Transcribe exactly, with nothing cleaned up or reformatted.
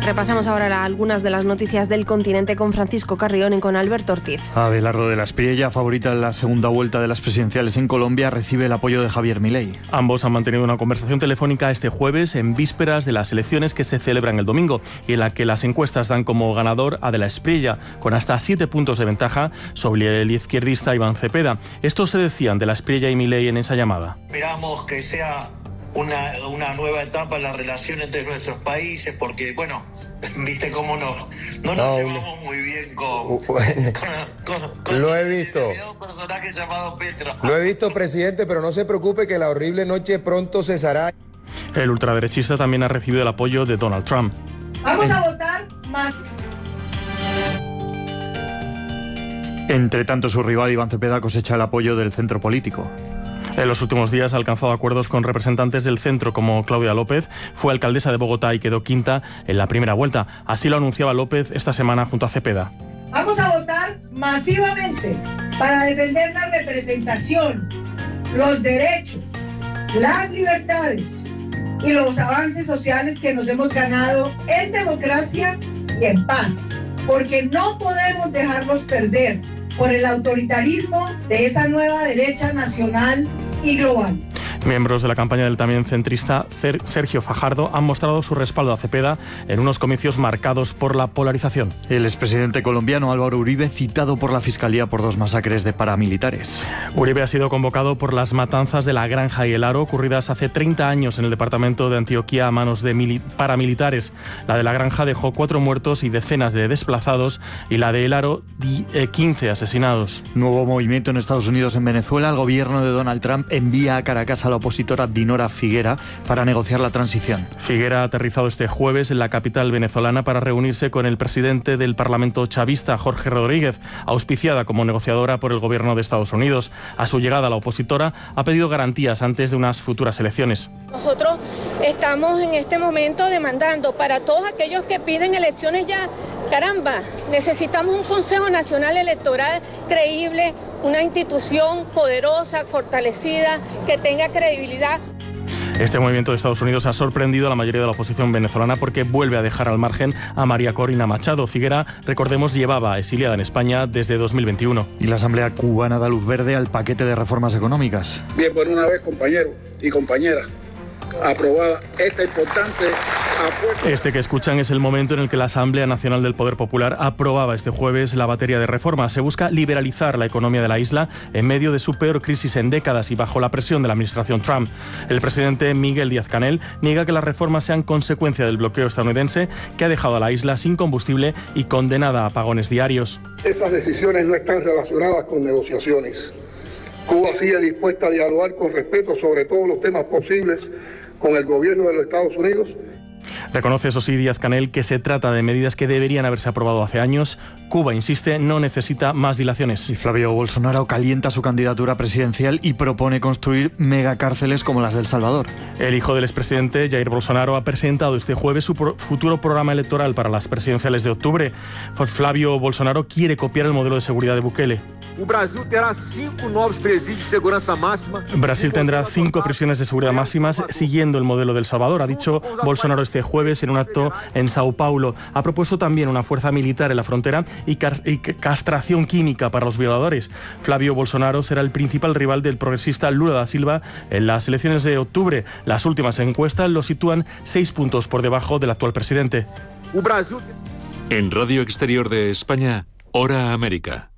Repasamos ahora la, algunas de las noticias del continente con Francisco Carrión y con Alberto Ortiz. Abelardo de la Espriella, favorita en la segunda vuelta de las presidenciales en Colombia, recibe el apoyo de Javier Milei. Ambos han mantenido una conversación telefónica este jueves en vísperas de las elecciones que se celebran el domingo y en la que las encuestas dan como ganador a de la Espriella con hasta siete puntos de ventaja sobre el izquierdista Iván Cepeda. Esto se decían de la Espriella y Milei en esa llamada. Esperamos que sea Una, una nueva etapa en la relación entre nuestros países, porque, bueno, viste cómo nos, no nos no, llevamos muy bien con... con, con, con lo he visto. Un personaje llamado Petro. Lo he visto, presidente, pero no se preocupe que la horrible noche pronto cesará. El ultraderechista también ha recibido el apoyo de Donald Trump. Vamos a votar más. Entre tanto, su rival Iván Cepeda cosecha el apoyo del centro político. En los últimos días ha alcanzado acuerdos con representantes del centro como Claudia López, fue alcaldesa de Bogotá y quedó quinta en la primera vuelta. Así lo anunciaba López esta semana junto a Cepeda. Vamos a votar masivamente para defender la representación, los derechos, las libertades y los avances sociales que nos hemos ganado en democracia y en paz, porque no podemos dejarlos perder por el autoritarismo de esa nueva derecha nacional y global. Miembros de la campaña del también centrista Sergio Fajardo han mostrado su respaldo a Cepeda en unos comicios marcados por la polarización. El expresidente colombiano Álvaro Uribe, citado por la Fiscalía por dos masacres de paramilitares. Uribe ha sido convocado por las matanzas de La Granja y El Aro, ocurridas hace treinta años en el departamento de Antioquia a manos de paramilitares. La de La Granja dejó cuatro muertos y decenas de desplazados, y la de El Aro, quince asesinados. Nuevo movimiento en Estados Unidos. En Venezuela, el gobierno de Donald Trump envía a Caracas a la opositora Dinora Figuera para negociar la transición. Figuera ha aterrizado este jueves en la capital venezolana para reunirse con el presidente del Parlamento chavista, Jorge Rodríguez, auspiciada como negociadora por el gobierno de Estados Unidos. A su llegada, la opositora ha pedido garantías antes de unas futuras elecciones. Nosotros estamos en este momento demandando para todos aquellos que piden elecciones ya, caramba, necesitamos un Consejo Nacional Electoral creíble, una institución poderosa, fortalecida, que tenga credibilidad. Este movimiento de Estados Unidos ha sorprendido a la mayoría de la oposición venezolana porque vuelve a dejar al margen a María Corina Machado. Figuera, recordemos, llevaba exiliada en España desde dos mil veintiuno. Y la Asamblea cubana da luz verde al paquete de reformas económicas. Bien, por una vez, compañeros y compañeras, aprobada esta importante apuesta. Este que escuchan es el momento en el que la Asamblea Nacional del Poder Popular aprobaba este jueves la batería de reformas. Se busca liberalizar la economía de la isla en medio de su peor crisis en décadas y bajo la presión de la administración Trump. El presidente Miguel Díaz-Canel niega que las reformas sean consecuencia del bloqueo estadounidense que ha dejado a la isla sin combustible y condenada a apagones diarios. Esas decisiones no están relacionadas con negociaciones. Cuba sigue dispuesta a dialogar con respeto sobre todos los temas posibles con el gobierno de los Estados Unidos. Reconoce, eso sí, Díaz-Canel, que se trata de medidas que deberían haberse aprobado hace años. Cuba, insiste, no necesita más dilaciones. Y Flavio Bolsonaro calienta su candidatura presidencial y propone construir megacárceles como las de El Salvador. El hijo del expresidente, Jair Bolsonaro, ha presentado este jueves su pro- futuro programa electoral para las presidenciales de octubre. Flavio Bolsonaro quiere copiar el modelo de seguridad de Bukele. Brasil tendrá cinco nuevos presídios de seguridad máxima. Brasil tendrá cinco prisiones de seguridad máximas siguiendo el modelo de El Salvador, ha dicho Bolsonaro este jueves en un acto en Sao Paulo. Ha propuesto también una fuerza militar en la frontera y, car- y castración química para los violadores. Flavio Bolsonaro será el principal rival del progresista Lula da Silva en las elecciones de octubre. Las últimas encuestas lo sitúan seis puntos por debajo del actual presidente. Brasil. En Radio Exterior de España, Hora América.